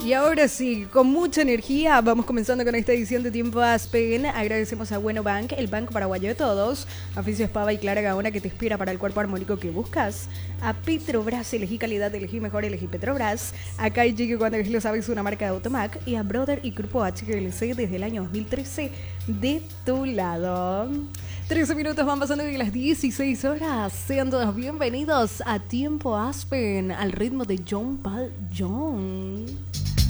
Y ahora sí, con mucha energía, vamos comenzando con esta edición de Tiempo Aspen. Agradecemos a Bueno Bank, el banco paraguayo de todos. A Oficio Espava y Clara Gaona, que te inspira para el cuerpo armónico que buscas. A Petrobras, elegí calidad, elegí mejor, elegí Petrobras. A KG, que cuando elegí lo sabes, una marca de Automac. Y a Brother y Grupo HGLC desde el año 2013, de tu lado. 13 minutos van pasando de las 16 horas. Sean todos bienvenidos a Tiempo Aspen, al ritmo de John Paul Jones.